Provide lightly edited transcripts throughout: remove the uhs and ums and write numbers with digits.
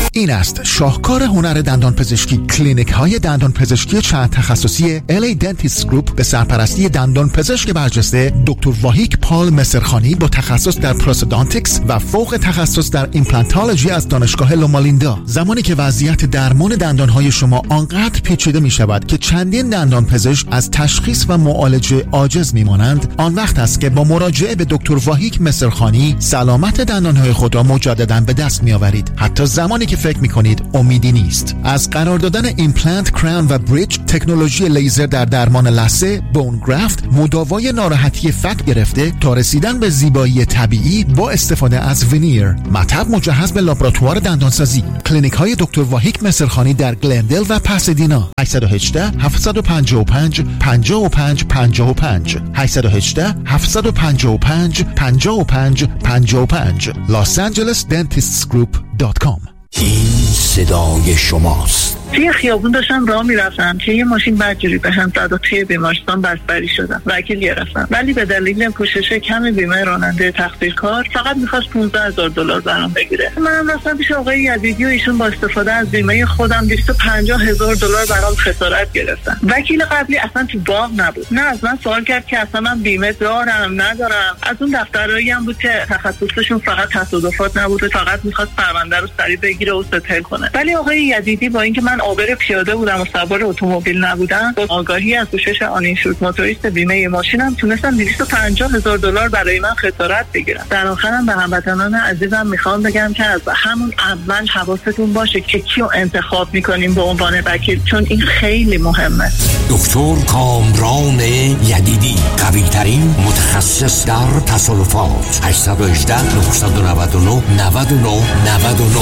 این است شاهکار هنر دندان پزشکی. کلینیک های دندان پزشکی چند تخصصی LA Dentist Group به سرپرستی دندان پزشک برجسته دکتر واهیک پال مصرخانی با تخصص در پروستودانتیکس و فوق تخصص در ایمپلانتولوژی از دانشگاه لومالیندا. زمانی که وضعیت درمان دندان های شما آنقدر پیچیده می شود که چندین دندان پزشک از تشخیص و معالجه عاجز می مانند، آن وقت است که با مراجعه به دکتر واهیک مصرخانی سلامت دندان های خود را مجددا به دست می آورید، حتی زمانی که فکر می کنید امیدی نیست. از قرار دادن ایمپلنت، کراون و بریج، تکنولوژی لیزر در درمان لثه، بون گرافت، مداوای ناراحتی فک گرفته تا رسیدن به زیبایی طبیعی با استفاده از ونیر. مطب مجهز به لابراتوار دندانسازی. کلینیک های دکتر واهیک مصرخانی در گلندل و پاسادینا. 818 755 55 55 818 755 55 55 losangelesdentistsgroup.com. این صدای شماست. توی خیابون داشتم راه میرفتم که یه ماشین بدجوری به هم زد و توی بیمارستان بستری شدم. وکیل گرفتم ولی به دلیل پوشش کم بیمه راننده تقصیرکار فقط می‌خواست $15,000 برام بگیره. منم رفتم پیش آقای یزیدی و ایشون با استفاده از بیمه خودم $250,000 برام خسارت گرفتن. وکیل قبلی اصلا تو باغ نبود. نه از من سوال کرد که اصلا من بیمه دارم ندارم. از اون دفترایی هم بود که تخصصشون فقط تصادفات نبود، فقط می‌خواست پرونده رو سریع بگیره و ستل کنه. ولی آقای یزیدی با اینکه من عابر پیاده بودم و سوار اتومبیل نبودم، با آگاهی از پوشش آنینشورد موتوریست بیمه ماشینم تونستم $250,000 برای من خسارت بگیرم. در آخرم به هموطنان عزیزم میخوام بگم که از همون اول حواستون باشه که کیو انتخاب میکنیم به عنوان وکیل، چون این خیلی مهمه. دکتر کامران یدیدی، قوی ترین متخصص در تصادفات. 818 999 99 99.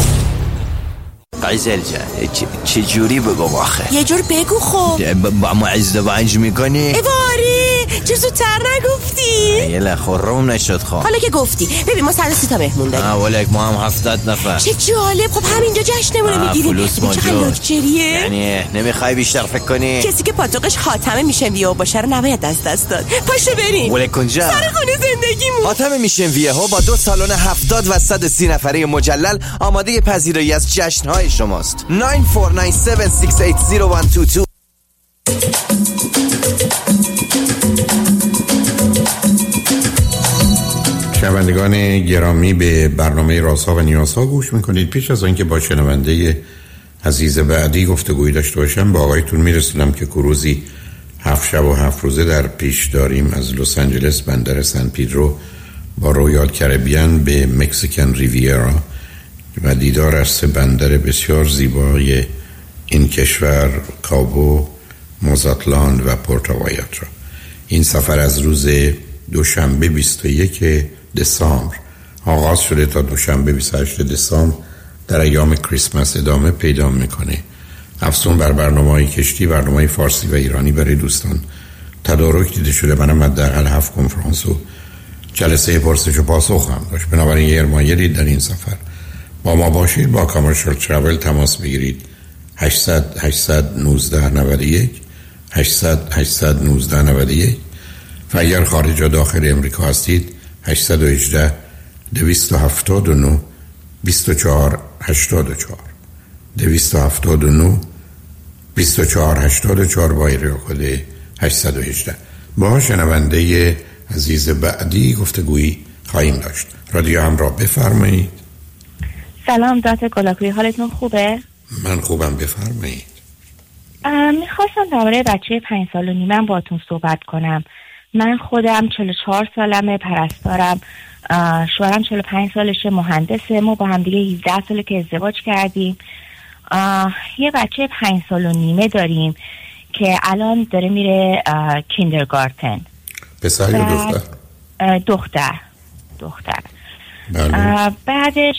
قیزل جان چه جوری بگم آخه؟ یه جور بگو خب. با ما ازدواج میکنی؟ واره چه زودتر نگفتی؟ یه لخورم نشد خواه. حالا که گفتی ببین ما 130 تا مهمون داریم. ولک ما هم 70 نفر. چه جالب. خب همینجا جشنمونه میگیریم. فلوس چقدر لاکچریه. یعنی نمیخوای بیشتر فکر کنی؟ کسی که پاتوقش حاتمه میشن ویو باشه رو نباید از دست داد. پاشو بریم ولک کنجا سر خونه زندگیمون. حاتمه میشن ویو با 2 سالن 70 و 130 نفره مجلل آماده پذیرایی از جشن‌های شماست. 9497680122. شنوندگان گرامی، به برنامه رازها و نیازها گوش میکنید. پیش از آنکه با شنونده عزیز بعدی گفتگویی داشته باشم، با آقایتون میرسونم که کروزی 7 شب و 7 روزه در پیش داریم از لس آنجلس بندر سن پیدرو با رویال کربیان به مکزیکن ریویرا و دیدار از 3 بندر بسیار زیبای این کشور، کابو، مازاتلان و پورتوایاترا. این سفر از روز دوشنبه 21 دسامبر آغاز شده تا دوشنبه 28 دسامبر در ایام کریسمس ادامه پیدا میکنه. افزون بر برنامه‌های کشتی، برنامه‌های فارسی و ایرانی برای دوستان تدارک دیده شده. منم حداقل 7 کنفرانس و جلسه پرسش و پاسخ هم داشت. بنابراین یه ارمایه‌ای در این سفر با ما باشید. با کامرشال ترافل تماس بگیرید. 800 819 91 800 819 91 و اگر خارج و داخل امریکا هستید 818 279 24 84 279 24 84 با ایریا کد 818. با شنونده عزیز بعدی گفتگویی خواهیم داشت. رادیو همراه، بفرمایید. سلام دکتر گلاپی، حالتون خوبه؟ من خوبم، بفرمایید. میخواستم درباره بچه 5 سال و نیمم باهاتون صحبت کنم. من خودم 44 سالمه، پرستارم. شوهرم 45 سالشه، مهندسه. ما با هم دیگه 17 ساله که ازدواج کردیم. یه بچه 5 سال و نیمه داریم که الان داره میره کیندرگارتن. پسر یا دختر؟ دختر. بله. بعدش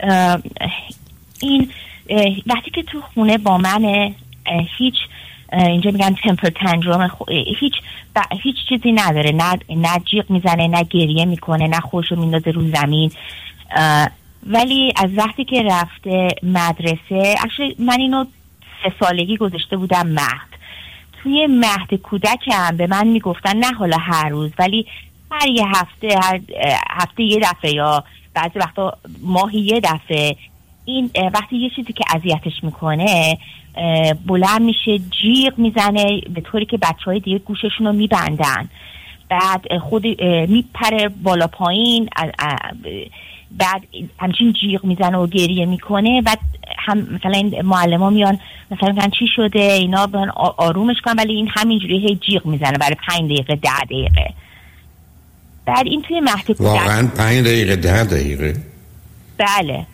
این وقتی که تو خونه با منه، هیچ اینجا میگن تمپر تندروم، هیچ چیزی نداره، نه جیغ میزنه، نه گریه میکنه، نه خودشو میندازه رو زمین. ولی از وقتی که رفته مدرسه، من اینو 3 سالگی گذاشته بودم مهد. توی مهد کودکم به من میگفتن نه حالا هر روز، ولی هر هفته یه دفعه یا بعضی وقتا ماهی یه دفعه این وقتی یه چیزی که اذیتش میکنه بلند میشه، جیغ میزنه به طوری که بچهای دیگه گوششون رو میبندن، بعد خود میپره بالا پایین، بعد همچین جیغ میزنه و گریه میکنه. بعد هم مثلا این معلما میان مثلا میگن چی شده، اینا بیان آرومش کنن، ولی این همینجوری هی جیغ میزنه برای 5 دقیقه 10 دقیقه. بعد این توی مهد کودک واقعا 5 دقیقه 10 دقیقه؟ بله.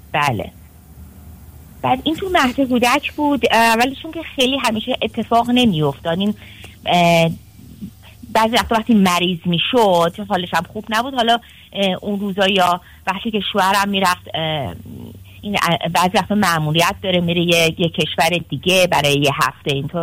بعد این تو مهد کودک بود، ولی چون که خیلی همیشه اتفاق نمیافتاد، این بعضی وقتی مریض میشد حالش هم خوب نبود. حالا اون روزا یا وقتی که شوهرم میرفت، این بعضی وقتا مأموریت داره میره یه کشور دیگه برای یه هفته، اینطور